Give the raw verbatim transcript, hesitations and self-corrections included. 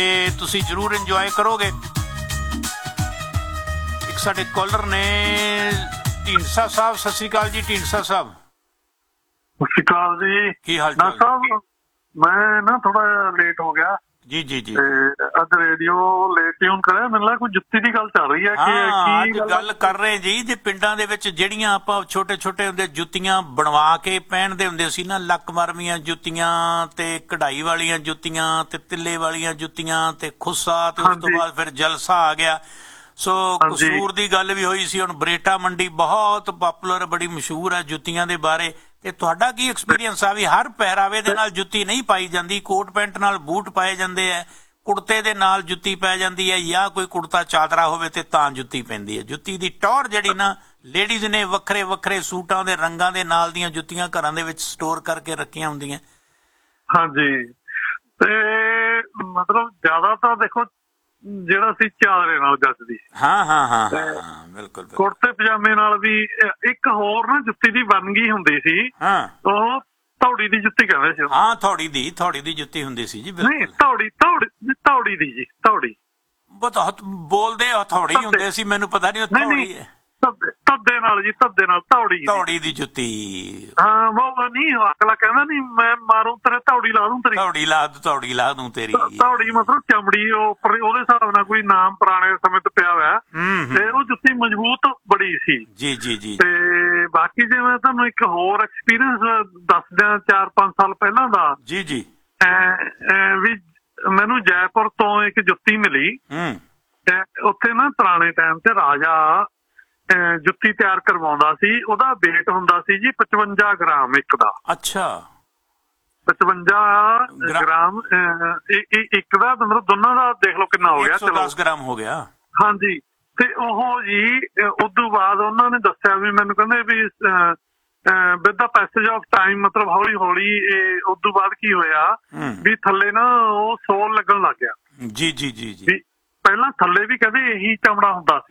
ਤੁਸੀਂ ਜ਼ਰੂਰ ਇੰਜੋਏ ਕਰੋਗੇ। ਇੱਕ ਸਾਡੇ ਕਾਲਰ ਨੇ ਢੀਂਡਸਾ ਸਾਹਿਬ, ਸਤਿ ਸ਼੍ਰੀ ਅਕਾਲ ਜੀ ਢੀਂਡਸਾ ਸਾਹਿਬ। ਸਤਿ ਸ਼੍ਰੀ ਅਕਾਲ ਜੀ। ਕੀ ਹਾਲ ਚਾਲ ਸਾਹਿਬ? ਮੈਂ ਨਾ ਥੋੜਾ ਲੇਟ ਹੋ ਗਿਆ ਜੀ ਜੀ ਜੀ ਤੇ ਅੱਜ ਰੇਡੀਓ ਲੇਟ ਟਿਊਨ ਕਰਿਆ, ਮੈਨੂੰ ਲੱਗਾ ਕੋਈ ਜੁੱਤੀ ਦੀ ਗੱਲ ਚੱਲ ਰਹੀ ਹੈ ਕਿ ਹਾਂ ਕੀ ਅੱਜ ਗੱਲ ਕਰ ਰਹੇ ਜੀ ਜੇ ਪਿੰਡਾਂ ਦੇ ਵਿੱਚ ਜਿਹੜੀਆਂ ਆਪਾਂ ਛੋਟੇ ਛੋਟੇ ਹੁੰਦੇ ਜੁੱਤੀਆਂ ਬਣਵਾ ਕੇ ਪਹਿਨਦੇ ਹੁੰਦੇ ਸੀ ਨਾ, ਲੱਕ ਮਰਮੀਆਂ ਜੁੱਤੀਆਂ ਤੇ ਕਢਾਈ ਵਾਲੀਆਂ ਜੁੱਤੀਆਂ ਤੇ ਤਿੱਲੇ ਵਾਲੀਆਂ ਜੁੱਤੀਆਂ ਤੇ ਖੁੱਸਾ ਤੇ ਉਸ ਤੋਂ ਬਾਅਦ ਫਿਰ ਜਲਸਾ ਆ ਗਿਆ। ਸੋ ਕਸੂਰ ਦੀ ਗੱਲ ਵੀ ਹੋਈ ਸੀ। ਹੁਣ ਬਰੇਟਾ ਮੰਡੀ ਬਹੁਤ ਪਪੂਲਰ, ਬੜੀ ਮਸ਼ਹੂਰ ਹੈ ਜੁੱਤੀਆਂ ਦੇ ਬਾਰੇ। ਤੇ ਤੁਹਾਡਾ ਕੀ ਐਕਸਪੀਰੀਅੰਸ ਆ ਵੀ ਹਰ ਪਹਿਰਾਵੇ ਦੇ ਨਾਲ ਜੁੱਤੀ ਨਹੀਂ ਪਾਈ ਜਾਂਦੀ? ਕੋਟ ਪੈਂਟ ਨਾਲ ਬੂਟ ਪਾਏ ਜਾਂਦੇ ਆ, ਕੁੜਤੇ ਦੇ ਨਾਲ ਜੁੱਤੀ ਪੈ ਜਾਂਦੀ ਹੈ, ਜਾਂ ਕੋਈ ਕੁੜਤਾ ਚਾਦਰਾ ਹੋਵੇ ਤੇ ਤਾਂ ਜੁੱਤੀ ਪੈਂਦੀ ਹੈ। ਜੁੱਤੀ ਦੀ ਟੌਰ ਜਿਹੜੀ ਨਾ ਲੇਡੀਜ਼ ਨੇ ਵੱਖਰੇ ਵੱਖਰੇ ਸੂਟਾਂ ਦੇ ਰੰਗਾਂ ਦੇ ਨਾਲ ਦੀਆਂ ਜੁੱਤੀਆਂ ਘਰਾਂ ਦੇ ਵਿੱਚ ਸਟੋਰ ਕਰਕੇ ਰੱਖੀਆਂ ਹੁੰਦੀਆਂ। ਹਾਂਜੀ, ਤੇ ਮਤਲਬ ਜ਼ਿਆਦਾ ਤਾਂ ਦੇਖੋ ਜਿਹੜਾ ਸੀ ਚਾਦਰੇ ਨਾਲ ਜੱਜਦੀ। ਹਾਂ ਹਾਂ ਹਾਂ ਹਾਂ ਬਿਲਕੁਲ। ਕੁੜਤੇ ਪਜਾਮੇ ਨਾਲ ਵੀ। ਇੱਕ ਹੋਰ ਨਾ ਜੁੱਤੀ ਦੀ ਵੰਨਗੀ ਹੁੰਦੀ ਸੀ, ਹਾਂ ਉਹ ਧੌੜੀ ਦੀ ਜੁੱਤੀ ਕਹਿੰਦੇ ਸੀ। ਹਾਂ ਥੌੜੀ ਦੀ ਥੌੜੀ ਦੀ ਜੁੱਤੀ ਹੁੰਦੀ ਸੀ ਜੀ। ਨਹੀਂ, ਧੌੜੀ ਧੌੜੀ ਧੌੜੀ ਦੀ ਜੀ, ਧੌੜੀ ਬਹੁਤ ਬੋਲਦੇ ਹਥੌੜੀ ਹੁੰਦੇ ਸੀ, ਮੈਨੂੰ ਪਤਾ ਨਹੀਂ ਉਹ ਥੌੜੀ ਹੈ। ਧੱਦੇ ਨਾਲ ਜੀ, ਧੱਦੇ ਨਾਲ ਧੌੜੀ ਧੌੜੀ ਦੀ ਜੁੱਤੀ। ਹਾਂ ਉਹ ਨਹੀਂ, ਅਗਲਾ ਕਹਿੰਦਾ ਨਹੀਂ ਮੈਂ ਮਾਰੂ ਤੇਰੇ ਧੌੜੀ ਲਾ ਦੂੰ ਤੇਰੀ, ਧੌੜੀ ਲਾ ਦੂੰ ਧੌੜੀ ਲਾ ਦੂੰ ਤੇਰੀ। ਧੌੜੀ ਮਤਲਬ ਚਮੜੀ ਉੱਪਰ, ਉਹਦੇ ਹਿਸਾਬ ਨਾਲ ਕੋਈ ਨਾਮ ਪੁਰਾਣੇ ਸਮੇਂ ਤੋਂ ਪਿਆ ਹੋਇਆ ਤੇ ਉਹ ਜੁੱਤੀ ਮਜ਼ਬੂਤ ਬੜੀ ਸੀ। ਜੀ ਜੀ ਜੀ। ਤੇ ਬਾਕੀ ਜੇ ਮੈਂ ਤੁਹਾਨੂੰ ਇੱਕ ਹੋਰ ਐਕਸਪੀਰੀਅੰਸ ਦੱਸ ਦਿਆਂ ਚਾਰ ਪੰਜ ਸਾਲ ਪਹਿਲਾਂ ਦਾ। ਜੀ ਜੀ। ਵੀ ਮੈਨੂੰ ਜੈਪੁਰ ਤੋਂ ਇੱਕ ਜੁੱਤੀ ਮਿਲੀ। ਉੱਥੇ ਨਾ ਪੁਰਾਣੇ ਟਾਈਮ ਤੇ ਰਾਜਾ ਜੁੱਤੀ ਤਿਆਰ ਕਰਵਾਉਂਦਾ ਸੀ। ਉਹਦਾ weight ਹੁੰਦਾ ਸੀ ਜੀ ਪਚਵੰਜਾ ਗ੍ਰਾਮ ਇੱਕ ਦਾ। ਅੱਛਾ, ਪਚਵੰਜਾ ਗ੍ਰਾਮ ਇੱਕ ਦਾ, ਮਤਲਬ ਦੋਨਾਂ ਦਾ ਦੇਖ ਲਓ ਕਿੰਨਾ ਹੋ ਗਿਆ। ਚਲੋ ਦਸ ਗ੍ਰਾਮ ਹੋ ਗਿਆ। ਹਾਂਜੀ। ਤੇ ਉਹ ਜੀ ਉਦੋਂ ਬਾਅਦ ਉਹਨਾਂ ਨੇ ਦੱਸਿਆ ਵੀ, ਮੈਨੂੰ ਕਹਿੰਦੇ ਵੀ with the passage of time, ਮਤਲਬ ਹੌਲੀ ਹੌਲੀ ਉਦੋਂ ਬਾਅਦ ਕੀ ਹੋਇਆ ਵੀ ਥੱਲੇ ਨਾ ਉਹ ਸੋਲ ਲੱਗਣ ਲੱਗ ਗਿਆ। ਜੀ ਜੀ ਜੀ ਜੀ। ਪਹਿਲਾਂ ਥੱਲੇ ਵੀ ਕਹਿੰਦੇ ਇਹੀ ਚਮੜਾ ਹੁੰਦਾ ਸੀ।